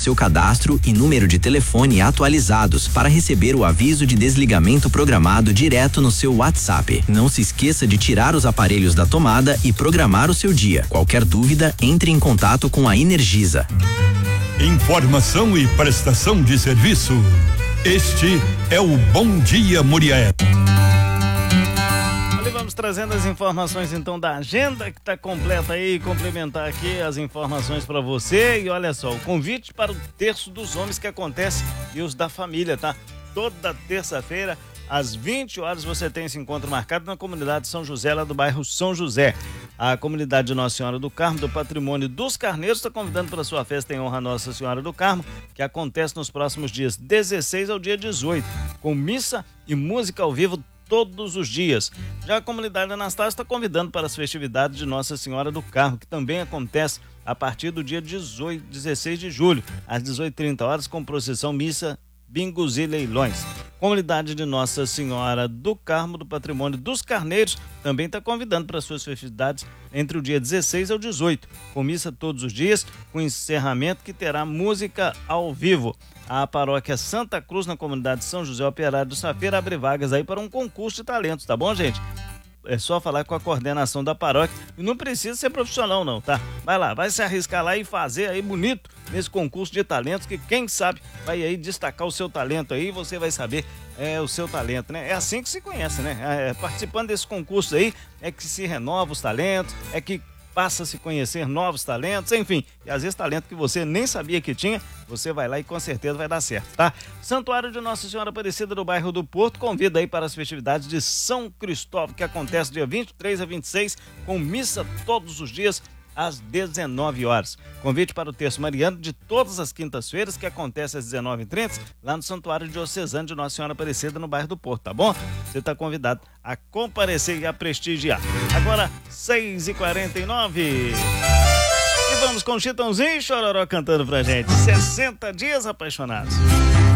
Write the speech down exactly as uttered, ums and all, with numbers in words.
seu cadastro e número de telefone atualizados para receber o aviso de desligamento programado direto no seu WhatsApp. Não se esqueça de tirar os aparelhos da tomada e programar o seu dia. Qualquer dúvida, entre em contato com a Energisa. Informação e prestação de serviço. Este é o Bom Dia Murié. Vamos trazendo as informações então da agenda que está completa aí, complementar aqui as informações para você. E olha só, o convite para o Terço dos Homens que acontece e os da família, tá? Toda terça-feira às vinte horas você tem esse encontro marcado na comunidade São José, lá do bairro São José. A comunidade de Nossa Senhora do Carmo, do Patrimônio dos Carneiros, está convidando para a sua festa em honra a Nossa Senhora do Carmo, que acontece nos próximos dias dezesseis ao dia dezoito, com missa e música ao vivo todos os dias. Já a comunidade Anastácio está convidando para as festividades de Nossa Senhora do Carmo, que também acontece a partir do dia dezoito, dezesseis de julho, às dezoito e trinta horas, com procissão, missa, bingos e leilões. Comunidade de Nossa Senhora do Carmo, do Patrimônio dos Carneiros, também está convidando para suas festividades entre o dia dezesseis ao dezoito, com missa todos os dias, com encerramento que terá música ao vivo. A paróquia Santa Cruz, na comunidade São José Operário do Safira, abre vagas aí para um concurso de talentos, tá bom, gente? É só falar com a coordenação da paróquia e não precisa ser profissional não, tá? Vai lá, vai se arriscar lá e fazer aí bonito nesse concurso de talentos, que quem sabe vai aí destacar o seu talento aí e você vai saber é, o seu talento, né? É assim que se conhece, né? É, participando desse concurso aí é que se renova os talentos, é que passa a se conhecer novos talentos, enfim, e às vezes talento que você nem sabia que tinha, você vai lá e com certeza vai dar certo, tá? Santuário de Nossa Senhora Aparecida do bairro do Porto convida aí para as festividades de São Cristóvão, que acontece dia vinte e três a vinte e seis, com missa todos os dias às dezenove horas. Convite para o Terço Mariano de todas as quintas-feiras, que acontece às dezenove e trinta, lá no Santuário Diocesano de Nossa Senhora Aparecida, no bairro do Porto, tá bom? Você está convidado a comparecer e a prestigiar. Agora, seis e quarenta e nove. E vamos com Chitãozinho e Chororó cantando pra gente. sessenta dias apaixonados.